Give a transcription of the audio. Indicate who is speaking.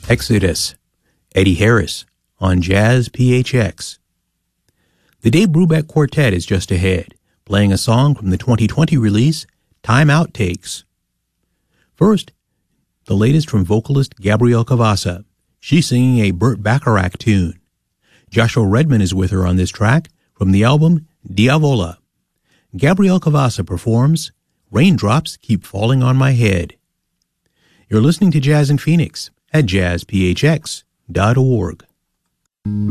Speaker 1: Exodus, Eddie Harris, on Jazz PHX. The Dave Brubeck Quartet is just ahead, playing a song from the 2020 release, Time Outtakes. First, the latest from vocalist Gabrielle Cavassa. She's singing a Burt Bacharach tune. Joshua Redman is with her on this track from the album Diavola. Gabrielle Cavassa performs Raindrops Keep Falling on My Head. You're listening to Jazz in Phoenix at jazzphx.org.